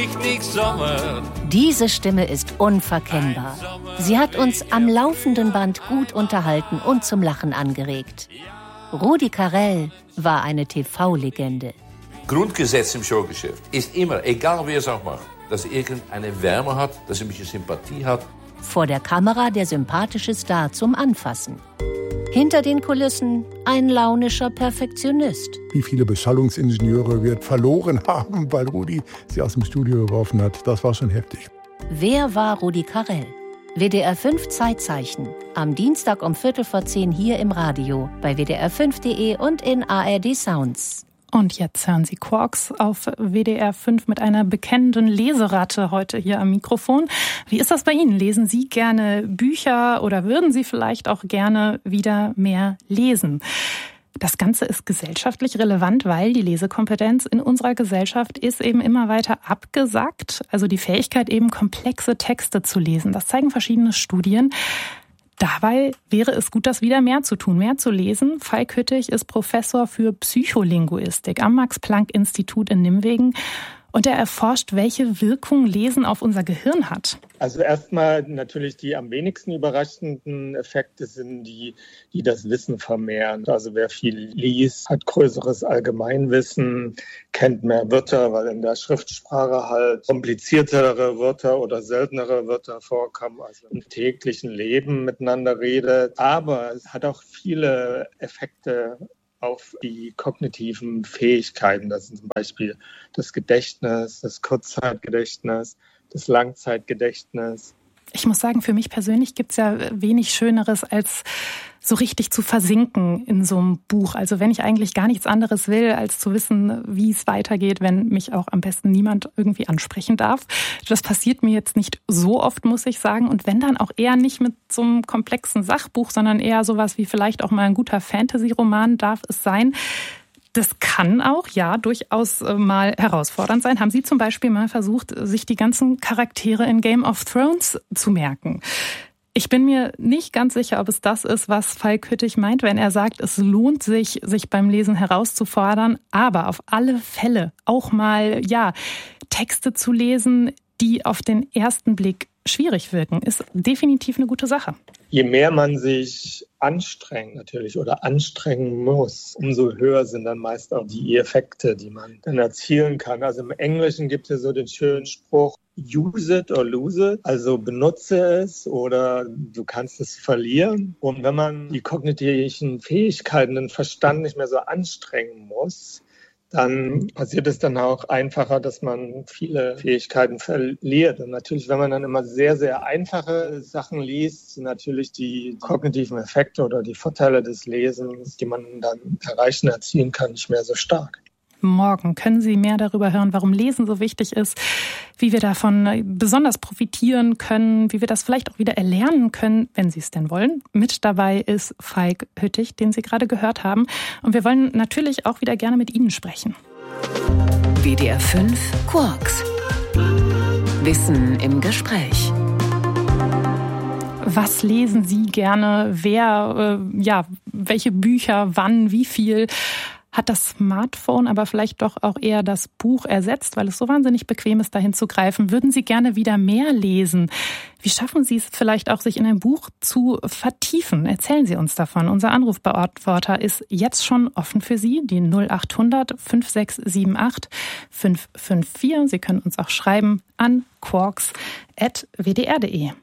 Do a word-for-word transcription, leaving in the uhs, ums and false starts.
richtig Sommer. Diese Stimme ist unverkennbar. Sie hat uns am laufenden Band gut unterhalten und zum Lachen angeregt. Rudi Carrell war eine T V-Legende. Grundgesetz im Showgeschäft ist immer, egal wer es auch macht, dass er irgendeine Wärme hat, dass er ein bisschen Sympathie hat. Vor der Kamera der sympathische Star zum Anfassen. Hinter den Kulissen ein launischer Perfektionist. Wie viele Beschallungsingenieure wir verloren haben, weil Rudi sie aus dem Studio geworfen hat. Das war schon heftig. Wer war Rudi Carrell? W D R fünf Zeitzeichen. Am Dienstag um Viertel vor zehn hier im Radio, bei W D R fünf Punkt de und in A R D Sounds. Und jetzt hören Sie Quarks auf W D R fünf mit einer bekennenden Leseratte heute hier am Mikrofon. Wie ist das bei Ihnen? Lesen Sie gerne Bücher oder würden Sie vielleicht auch gerne wieder mehr lesen? Das Ganze ist gesellschaftlich relevant, weil die Lesekompetenz in unserer Gesellschaft ist eben immer weiter abgesackt. Also die Fähigkeit, eben komplexe Texte zu lesen. Das zeigen verschiedene Studien. Dabei wäre es gut, das wieder mehr zu tun, mehr zu lesen. Falk Hüttich ist Professor für Psycholinguistik am Max-Planck-Institut in Nimwegen. Und er erforscht, welche Wirkung Lesen auf unser Gehirn hat. Also erstmal natürlich die am wenigsten überraschenden Effekte sind die, die das Wissen vermehren. Also wer viel liest, hat größeres Allgemeinwissen, kennt mehr Wörter, weil in der Schriftsprache halt kompliziertere Wörter oder seltenere Wörter vorkommen, also im täglichen Leben miteinander redet. Aber es hat auch viele Effekte auf die kognitiven Fähigkeiten. Das sind zum Beispiel das Gedächtnis, das Kurzzeitgedächtnis, das Langzeitgedächtnis. Ich muss sagen, für mich persönlich gibt es ja wenig Schöneres, als so richtig zu versinken in so einem Buch. Also wenn ich eigentlich gar nichts anderes will, als zu wissen, wie es weitergeht, wenn mich auch am besten niemand irgendwie ansprechen darf. Das passiert mir jetzt nicht so oft, muss ich sagen. Und wenn dann auch eher nicht mit so einem komplexen Sachbuch, sondern eher sowas wie vielleicht auch mal ein guter Fantasy-Roman darf es sein. Das kann auch, ja, durchaus mal herausfordernd sein. Haben Sie zum Beispiel mal versucht, sich die ganzen Charaktere in Game of Thrones zu merken? Ich bin mir nicht ganz sicher, ob es das ist, was Falk Hüttich meint, wenn er sagt, es lohnt sich, sich beim Lesen herauszufordern, aber auf alle Fälle auch mal, ja, Texte zu lesen, die auf den ersten Blick schwierig wirken, ist definitiv eine gute Sache. Je mehr man sich anstrengt natürlich oder anstrengen muss, umso höher sind dann meist auch die Effekte, die man dann erzielen kann. Also im Englischen gibt es ja so den schönen Spruch, use it or lose it, also benutze es oder du kannst es verlieren. Und wenn man die kognitiven Fähigkeiten, den Verstand nicht mehr so anstrengen muss, dann passiert es dann auch einfacher, dass man viele Fähigkeiten verliert. Und natürlich, wenn man dann immer sehr, sehr einfache Sachen liest, sind natürlich die kognitiven Effekte oder die Vorteile des Lesens, die man dann erreichen, erzielen kann, nicht mehr so stark. Morgen können Sie mehr darüber hören, warum Lesen so wichtig ist, wie wir davon besonders profitieren können, wie wir das vielleicht auch wieder erlernen können, wenn Sie es denn wollen. Mit dabei ist Falk Hüttich, den Sie gerade gehört haben. Und wir wollen natürlich auch wieder gerne mit Ihnen sprechen. W D R fünf Quarks. Wissen im Gespräch. Was lesen Sie gerne? Wer, äh, ja, welche Bücher, wann, wie viel? Hat das Smartphone aber vielleicht doch auch eher das Buch ersetzt, weil es so wahnsinnig bequem ist, dahin zu greifen? Würden Sie gerne wieder mehr lesen? Wie schaffen Sie es vielleicht auch, sich in ein Buch zu vertiefen? Erzählen Sie uns davon. Unser Anrufbeantworter ist jetzt schon offen für Sie, die null acht hundert fünf sechs sieben acht fünf fünf vier. Sie können uns auch schreiben an quarks at w d r punkt de.